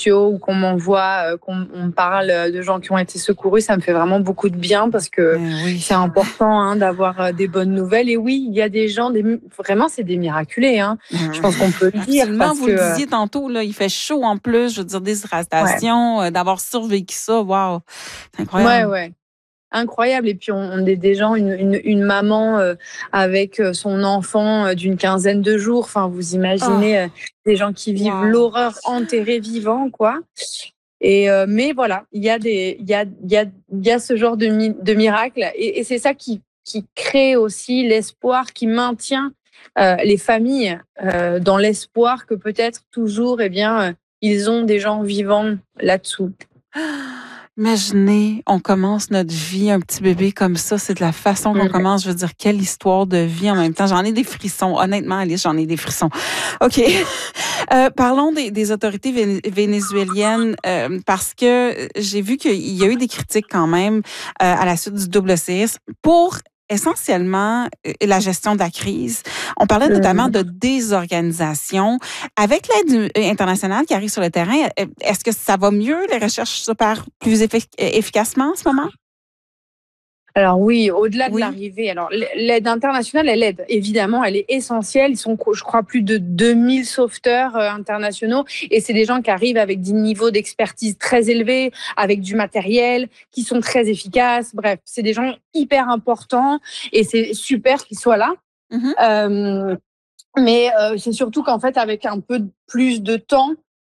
sociaux ou qu'on m'envoie, on me parle de gens qui ont été secourus, ça me fait vraiment beaucoup de bien parce que c'est important d'avoir des bonnes nouvelles. Et oui, il y a des gens, vraiment, c'est des miraculés. Je pense qu'on peut le dire. Absolument, vous le disiez tantôt, là, il fait chaud en plus, je veux dire, déshydratation, d'avoir survécu ça, wow, c'est incroyable. Ouais. Incroyable. Et puis on est des gens, une maman avec son enfant d'une 15aine de jours. Enfin, vous imaginez des gens qui vivent l'horreur enterrés vivants, quoi. Et mais voilà, il y a ce genre de miracle, et c'est ça qui crée aussi l'espoir, qui maintient les familles dans l'espoir que peut-être toujours, ils ont des gens vivants là-dessous. Imaginez, on commence notre vie, un petit bébé comme ça, c'est de la façon qu'on commence. Je veux dire, quelle histoire de vie en même temps. J'en ai des frissons. Honnêtement, Alice, j'en ai des frissons. OK. Parlons des autorités vénézuéliennes, parce que j'ai vu qu'il y a eu des critiques quand même à la suite du double séisme pour essentiellement la gestion de la crise. On parlait notamment de désorganisation. Avec l'aide internationale qui arrive sur le terrain, est-ce que ça va mieux? Les recherches s'opèrent plus efficacement en ce moment? Alors oui, au-delà de l'arrivée, alors l'aide internationale, elle aide, évidemment, elle est essentielle. Ils sont, je crois, plus de 2000 sauveteurs internationaux, et c'est des gens qui arrivent avec des niveaux d'expertise très élevés, avec du matériel, qui sont très efficaces. Bref, c'est des gens hyper importants, et c'est super qu'ils soient là. Mais c'est surtout qu'en fait, avec un peu plus de temps,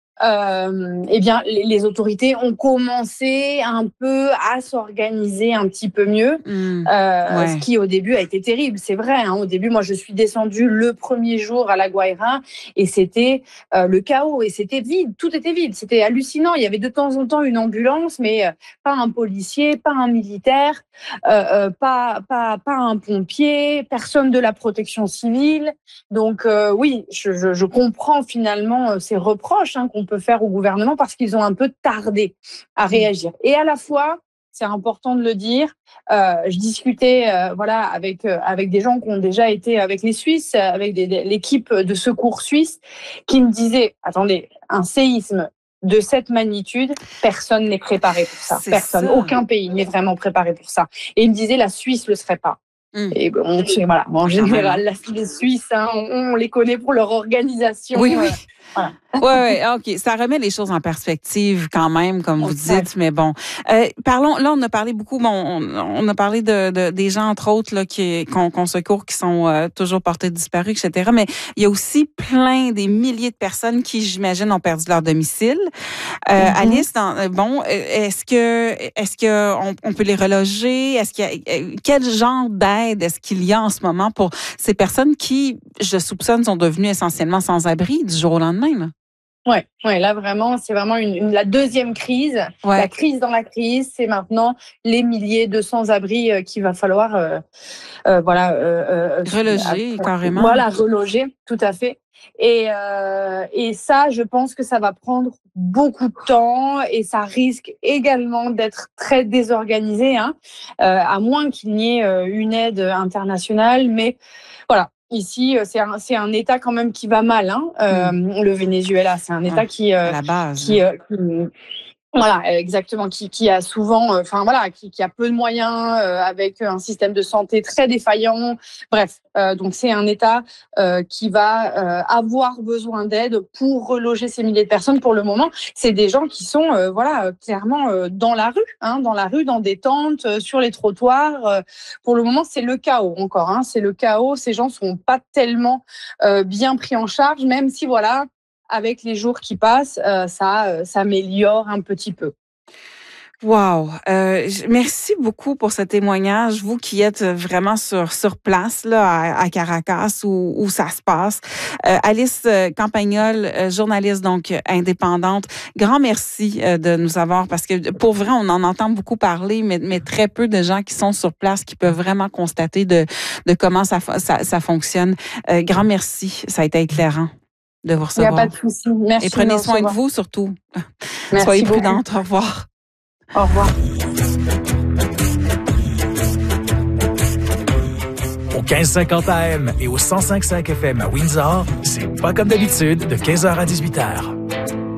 les autorités ont commencé un peu à s'organiser un petit peu mieux, ce qui au début a été terrible, c'est vrai. Au début, moi, je suis descendue le premier jour à La Guaira, et c'était le chaos, et c'était vide, tout était vide, c'était hallucinant. Il y avait de temps en temps une ambulance, mais pas un policier, pas un militaire, pas un pompier, personne de la protection civile. Donc oui, je comprends finalement ces reproches qu'on peut faire au gouvernement, parce qu'ils ont un peu tardé à réagir. Et à la fois, c'est important de le dire, je discutais avec des gens qui ont déjà été avec les Suisses, avec l'équipe de secours suisse, qui me disaient, attendez, un séisme de cette magnitude, personne n'est préparé pour ça. Personne, aucun pays n'est vraiment préparé pour ça. Et ils me disaient, la Suisse le serait pas. Et voilà, en général, les Suisses, on les connaît pour leur organisation. Oui. Voilà. Ouais, OK. Ça remet les choses en perspective quand même, comme vous dites, mais bon. Parlons, là, on a parlé beaucoup, on a parlé des gens, entre autres, là, qu'on secourt, qui sont toujours portés disparus, etc. Mais il y a aussi des milliers de personnes qui, j'imagine, ont perdu leur domicile. Alice, est-ce que on peut les reloger? Quel genre d'aide est-ce qu'il y a en ce moment pour ces personnes qui, je soupçonne, sont devenues essentiellement sans-abri du jour au lendemain, là? Ouais, là vraiment, c'est vraiment la deuxième crise. La crise dans la crise, c'est maintenant les milliers de sans-abri qu'il va falloir reloger carrément. Voilà, reloger, tout à fait. Et ça, je pense que ça va prendre beaucoup de temps, et ça risque également d'être très désorganisé, à moins qu'il n'y ait une aide internationale. Mais voilà. Ici, c'est un État quand même qui va mal. Le Venezuela, c'est un État qui à la base. Voilà, exactement, qui a souvent, qui a peu de moyens, avec un système de santé très défaillant. Bref, donc c'est un État qui va avoir besoin d'aide pour reloger ces milliers de personnes. Pour le moment, c'est des gens qui sont, clairement dans la rue, dans des tentes, sur les trottoirs. Pour le moment, c'est le chaos encore. C'est le chaos. Ces gens sont pas tellement bien pris en charge, même si avec les jours qui passent, ça s'améliore un petit peu. Wow! Merci beaucoup pour ce témoignage, vous qui êtes vraiment sur place là à Caracas où ça se passe. Alice Campagnol, journaliste donc indépendante, grand merci de nous avoir, parce que pour vrai, on en entend beaucoup parler, mais très peu de gens qui sont sur place qui peuvent vraiment constater de comment ça fonctionne. Grand merci, ça a été éclairant de vous recevoir. Il n'y a pas de souci. Merci. Et prenez soin de vous surtout. Merci. Soyez prudente. Au revoir. Au revoir. Au 1550 AM et au 105.5 FM à Windsor, c'est pas comme d'habitude de 15h à 18h.